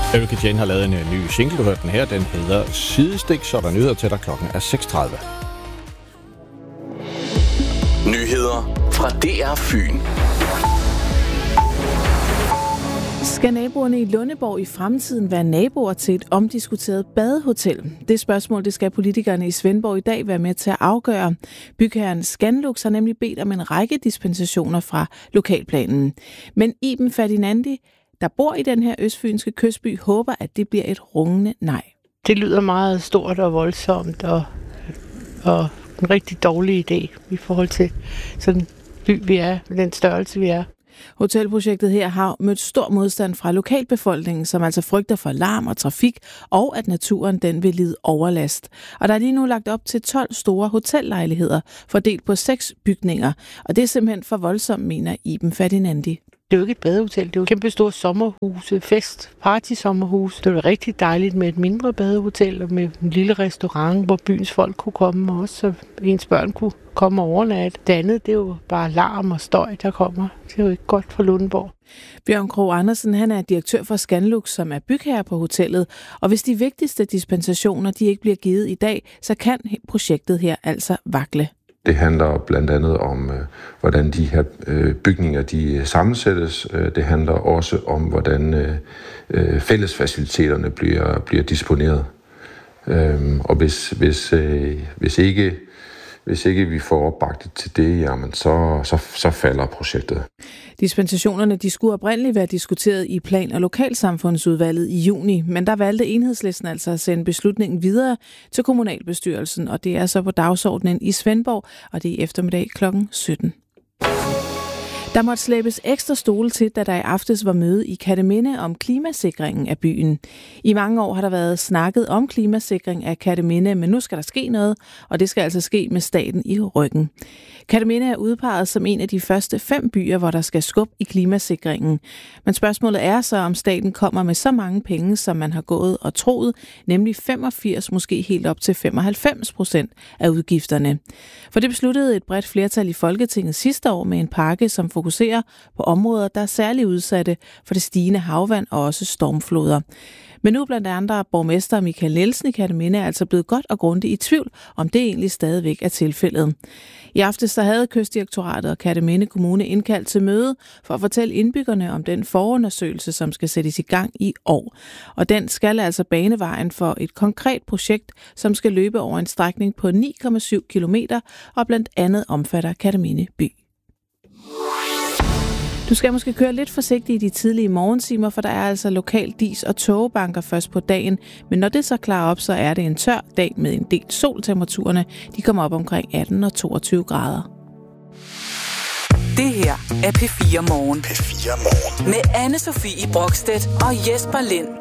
Erika Jane har lavet en ny single, du hørte den her. Den hedder Sidestik, så der nyheder til dig. Klokken er 6:30. Nyheder fra DR Fyn. Skal naboerne i Lundeborg i fremtiden være naboer til et omdiskuteret badehotel? Det spørgsmål, det skal politikerne i Svendborg i dag være med til at afgøre. Bygherren Scanlux har nemlig bedt om en række dispensationer fra lokalplanen. Men Iben Ferdinandi, der bor i den her østfynske kystby, håber, at det bliver et rungende nej. Det lyder meget stort og voldsomt og en rigtig dårlig idé i forhold til sådan en by, vi er, den størrelse, vi er. Hotelprojektet her har mødt stor modstand fra lokalbefolkningen, som altså frygter for larm og trafik, og at naturen den vil lide overlast. Og der er lige nu lagt op til 12 store hotellejligheder, fordelt på 6 bygninger. Og det er simpelthen for voldsomt, mener Iben Ferdinandi. Det er jo ikke et badehotel, det er jo kæmpe store sommerhuse, party-sommerhus. Det er jo rigtig dejligt med et mindre badehotel og med en lille restaurant, hvor byens folk kunne komme også, så ens børn kunne komme og overnatte. Det andet, det er jo bare larm og støj, der kommer. Det er jo ikke godt for Lundeborg. Bjørn Krog Andersen, han er direktør for Scanlux, som er bygherre på hotellet. Og hvis de vigtigste dispensationer, de ikke bliver givet i dag, så kan projektet her altså vakle. Det handler blandt andet om, hvordan de her bygninger de sammensættes. Det handler også om, hvordan fællesfaciliteterne bliver disponeret. Og hvis ikke vi får opbakket til det, jamen så falder projektet. Dispensationerne de skulle oprindeligt være diskuteret i Plan- og Lokalsamfundsudvalget i juni, men der valgte Enhedslisten altså at sende beslutningen videre til kommunalbestyrelsen, og det er så på dagsordenen i Svendborg, og det er i eftermiddag kl. 17. Der måtte slæbes ekstra stole til, da der i aftes var møde i Kerteminde om klimasikringen af byen. I mange år har der været snakket om klimasikring af Kerteminde, men nu skal der ske noget, og det skal altså ske med staten i ryggen. Kerteminde er udpeget som en af de første 5 byer, hvor der skal skub i klimasikringen. Men spørgsmålet er så, om staten kommer med så mange penge, som man har gået og troet, nemlig 85, måske helt op til 95% af udgifterne. For det besluttede et bredt flertal i Folketinget sidste år med en pakke, som fokuserer på områder, der er særligt udsatte for det stigende havvand og også stormfloder. Men nu blandt andre borgmester Michael Nielsen i Kerteminde er altså blevet godt og grundigt i tvivl, om det egentlig stadigvæk er tilfældet. I aftes så havde Kystdirektoratet og Kerteminde Kommune indkaldt til møde for at fortælle indbyggerne om den forundersøgelse, som skal sættes i gang i år. Og den skal altså bane vejen for et konkret projekt, som skal løbe over en strækning på 9,7 kilometer og blandt andet omfatter Kerteminde by. Du skal måske køre lidt forsigtigt i de tidlige morgentimer, for der er altså lokal dis- og tågebanker først på dagen. Men når det så klarer op, så er det en tør dag med en del sol. Temperaturerne de kommer op omkring 18 og 22 grader. Det her er P4 Morgen. P4 Morgen. Med Anne-Sophie Brokstedt og Jesper Lind.